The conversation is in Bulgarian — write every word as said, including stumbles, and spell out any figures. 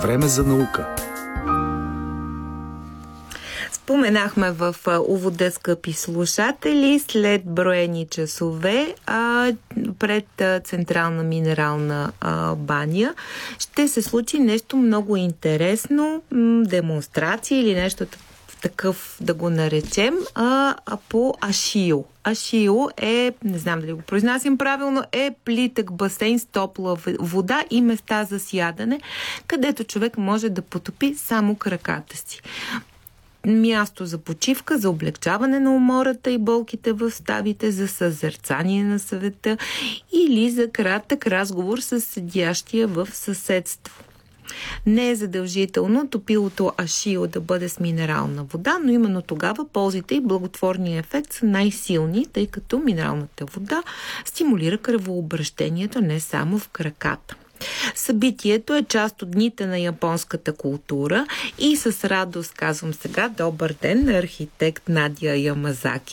Време за наука. Споменахме в увода, скъпи слушатели, след броени часове а, пред а, Централна минерална а, баня ще се случи нещо много интересно, м- демонстрация или нещо такъв да го наречем, а, а по Ашио. Ашио е, не знам дали го произнасям правилно, е плитък басейн с топла вода и места за сядане, където човек може да потопи само краката си. Място за почивка, за облегчаване на умората и болките в ставите, за съзерцание на света или за кратък разговор с седящия в съседство. Не е задължително топилото Ашио да бъде с минерална вода, но именно тогава ползите и благотворния ефект са най-силни, тъй като минералната вода стимулира кръвообращението не само в краката. Събитието е част от дните на японската култура и с радост казвам сега добър ден на архитект Надя Ямазаки,